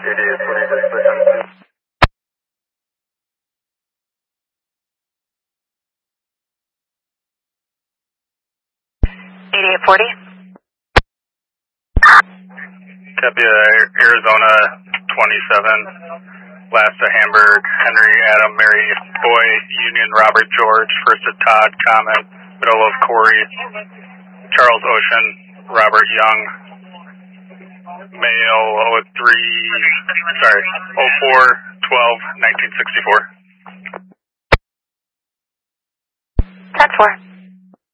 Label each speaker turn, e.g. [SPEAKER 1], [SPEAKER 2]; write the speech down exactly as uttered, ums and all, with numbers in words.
[SPEAKER 1] eighty-eight forty, just listen.
[SPEAKER 2] eighty-eight forty.
[SPEAKER 3] Copy, uh, Arizona twenty-seven, last to Hamburg, Henry, Adam, Mary, Boy, Union, Robert, George, first to Todd, Comet, middle of Corey, Charles Ocean, Robert Young, male oh three, sorry, oh four twelve nineteen sixty-four.
[SPEAKER 2] ten four.